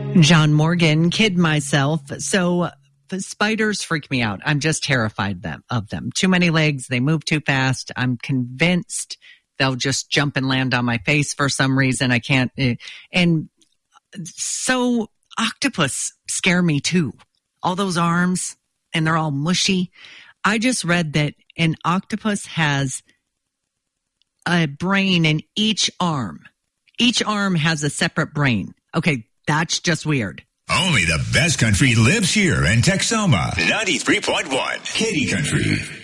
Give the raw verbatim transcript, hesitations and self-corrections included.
John Morgan, kid myself. So the spiders freak me out. I'm just terrified them, of them. Too many legs. They move too fast. I'm convinced they'll just jump and land on my face for some reason. I can't. And so octopus scare me too. All those arms, and they're all mushy. I just read that an octopus has a brain in each arm. Each arm has a separate brain. Okay, that's just weird. Only the best country lives here in Texoma. ninety-three point one Katy Country.